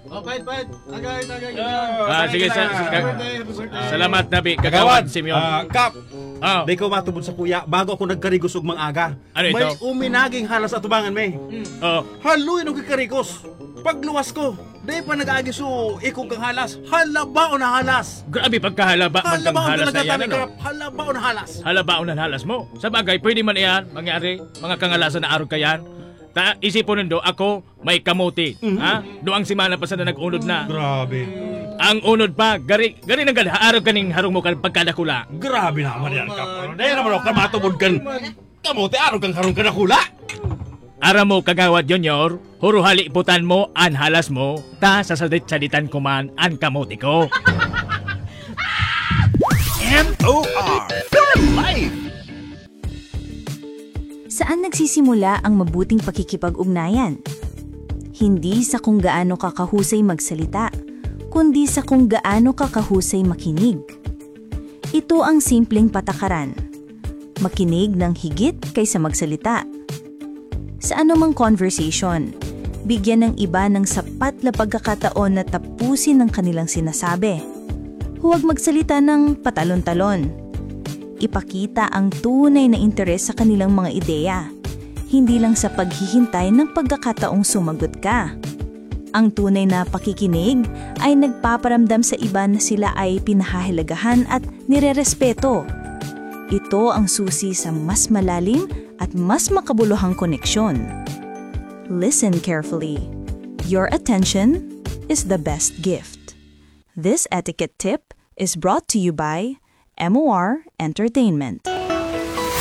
Pahit. Tagay. Sige, Happy birthday. salamat Nabi, Kagawad Simeon. Kap, Oh. di ko matubod sa kuya bago ako nagkarigos ug mga Ano ito? May uminaging halas at tubangan me. Oh. Haluin og karigos. Pagluwas ko, di pa nag-agi so ikog kang halas. Halabao na halas. Grabe pagkahalaba man kang Halabao halas na yan, ano? Kap. Halabao na halas. Halabao ng halas mo. Sa bagay, pwede man yan mangyari, mga kangalasan na araw kayan. Isipon nindo, ako may kamuti. Ha? Doang simana pa sa na nag-unod na. Grabe. Ang unod pa, gari nang gala, araw kaning harong mo pagkadakula. Grabe naman yan, Kap. Dahil naman ako matubod kan. Kamote araw kang harong kanakula. Ara mo Kagawad Junior, huruhali iputan mo an halas mo, ta sasadit-saditan ko man an kamuti ko. M.O.R. Your life! Saan nagsisimula ang mabuting pakikipag-ugnayan? Hindi sa kung gaano ka kahusay magsalita, kundi sa kung gaano ka kahusay makinig. Ito ang simpleng patakaran. Makinig ng higit kaysa magsalita. Sa anumang conversation, bigyan ng iba ng sapat na pagkakataon na tapusin ang kanilang sinasabi. Huwag magsalita ng patalon-talon. Ipakita ang tunay na interes sa kanilang mga ideya, hindi lang sa paghihintay ng pagkakataong sumagot ka. Ang tunay na pakikinig ay nagpaparamdam sa iba na sila ay pinahahalagahan at nirerespeto. Ito ang susi sa mas malalim at mas makabuluhang koneksyon. Listen carefully. Your attention is the best gift. This etiquette tip is brought to you by MOR Entertainment.